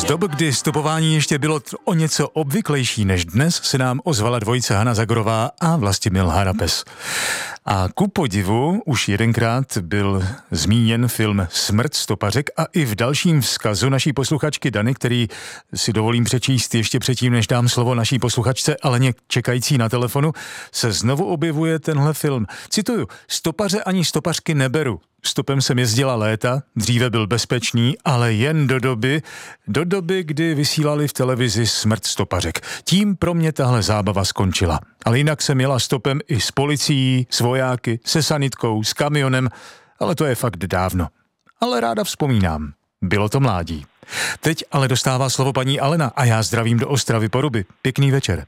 dob, kdy stopování ještě bylo o něco obvyklejší než dnes, se nám ozvala dvojice Hana Zagorová a Vlastimil Harabes. A ku podivu už jedenkrát byl zmíněn film Smrt stopařek a i v dalším vzkazu naší posluchačky Dany, který si dovolím přečíst ještě předtím, než dám slovo naší posluchačce Aleně čekající na telefonu, se znovu objevuje tenhle film. Cituju: stopaře ani stopařky neberu. Stopem jsem jezdila léta, dříve byl bezpečný, ale jen do doby, kdy vysílali v televizi Smrt stopařek. Tím pro mě tahle zábava skončila. Ale jinak jsem jela stopem i s policií, s vojáky, se sanitkou, s kamionem, ale to je fakt dávno. Ale ráda vzpomínám. Bylo to mládí. Teď ale dostává slovo paní Alena a já zdravím do Ostravy Poruby. Pěkný večer.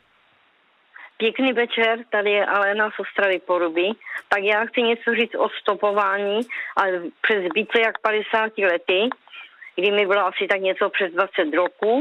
Pěkný večer, tady je Alena z Ostravy Poruby. Tak já chci něco říct o stopování, ale přes více jak 50 lety, kdy mi bylo asi tak něco přes 20 roků,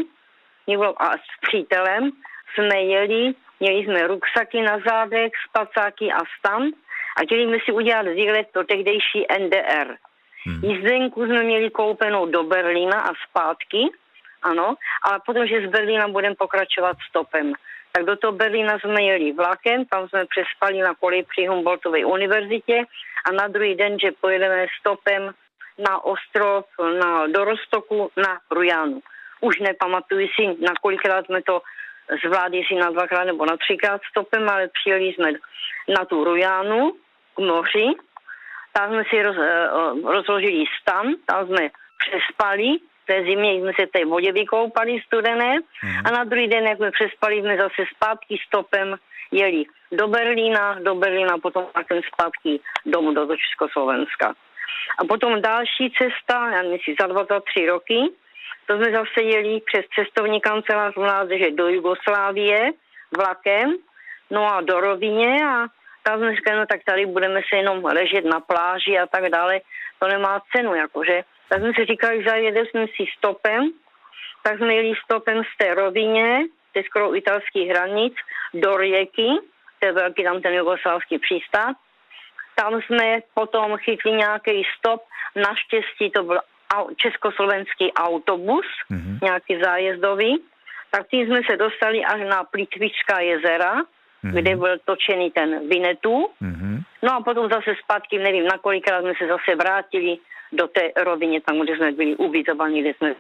a s přítelem jsme měli jsme ruksaky na zádech, spacáky a stan a chtěli jsme si udělat výlet do tehdejší NDR. Jízdenku jsme měli koupenou do Berlína a zpátky, ano, ale potom, že z Berlína budeme pokračovat stopem. Tak do toho Berlína jsme jeli vlakem, tam jsme přespali na koleji při Humboldtově univerzitě a na druhý den, že pojedeme stopem na ostrov, do Rostoku, na Rujánu. Už nepamatuji si, na kolikrát jsme to zvládli, si na 2krát nebo na 3krát stopem, ale přijeli jsme na tu Rujánu k moři, tam jsme si rozložili stan, tam jsme přespali, v té zimě jsme se v té vodě vykoupali studené a na druhý den, jak jsme přespali, jsme zase zpátky stopem jeli do Berlína, potom zpátky domů do Československa. A potom další cesta, já myslím za 23 roky, to jsme zase jeli přes cestovní kancelář mládeže do Jugoslávie vlakem, no a do Rovině a tam jsme říkali, no tak tady budeme se jenom ležet na pláži a tak dále, to nemá cenu, jakože. Tak jsme si říkali, že jedeme jsme si stopem, tak jsme jeli stopem z té Rovině, to je skoro italských hranic, do Rijeky, to je velký tam ten jugoslávský přístav. Tam jsme potom chytli nějaký stop, naštěstí to byl československý autobus, nějaký zájezdový, tak tím jsme se dostali až na Plitvičská jezera, kde byl točený ten Winnetou. No a potom zase zpátky, nevím, na kolikrát jsme se zase vrátili do té Rovině, tam, kde jsme byli ubytovaní, kde jsme...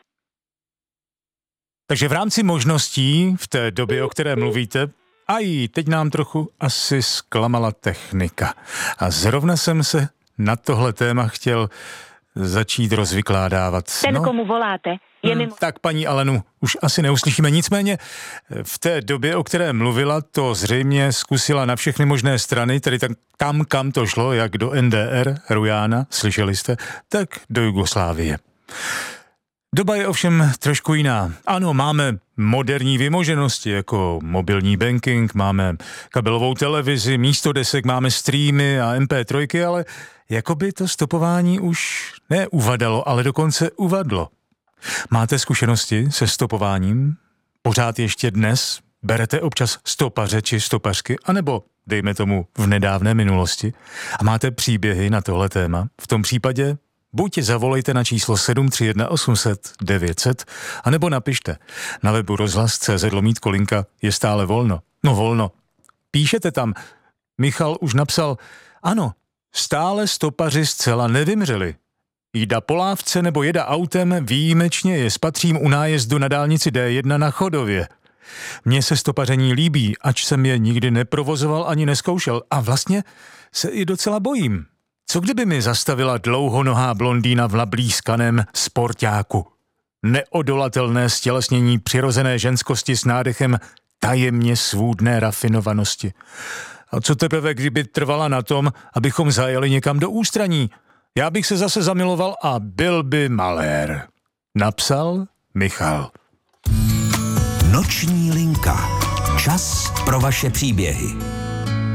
Takže v rámci možností v té době, o které mluvíte, teď nám trochu asi zklamala technika. A zrovna jsem se na tohle téma chtěl začít rozvykládávat. Ten, komu voláte, je mimo... Tak paní Alenu už asi neuslyšíme. Nicméně v té době, o které mluvila, to zřejmě zkusila na všechny možné strany, tedy tam, kam to šlo, jak do NDR, Rujána, slyšeli jste, tak do Jugoslávie. Doba je ovšem trošku jiná. Ano, máme moderní vymoženosti, jako mobilní banking, máme kabelovou televizi, místo desek máme streamy a MP3, ale jakoby to stopování už neuvadalo, ale dokonce uvadlo. Máte zkušenosti se stopováním? Pořád ještě dnes berete občas stopaře či stopařky, anebo dejme tomu v nedávné minulosti? A máte příběhy na tohle téma? V tom případě buď zavolejte na číslo 731 800 900, anebo napište. Na webu rozhlas.cz/linka je stále volno. No volno. Píšete tam. Michal už napsal, ano, stále stopaři zcela nevymřeli. Jída po lávce nebo jeda autem, výjimečně je spatřím u nájezdu na dálnici D1 na Chodově. Mně se stopaření líbí, ač jsem je nikdy neprovozoval ani neskoušel a vlastně se i docela bojím. Co kdyby mi zastavila dlouhonohá blondýna v nablízkaném sportáku? Neodolatelné stělesnění přirozené ženskosti s nádechem tajemně svůdné rafinovanosti. A co teprve, kdyby trvala na tom, abychom zajeli někam do ústraní? Já bych se zase zamiloval a byl by malér. Napsal Michal. Noční linka. Čas pro vaše příběhy.